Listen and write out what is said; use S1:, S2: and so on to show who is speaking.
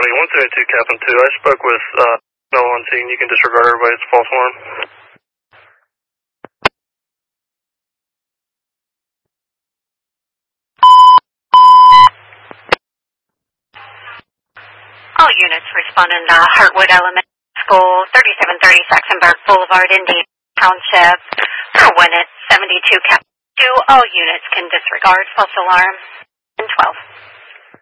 S1: County 172, Captain 2. I spoke with Mel on scene. You can disregard everybody's false alarm.
S2: All units responding to Heartwood Elementary School, 3730 Saxonburg Boulevard, Indian Township. For 1 at 72, Captain 2. All units can disregard false alarm. 12.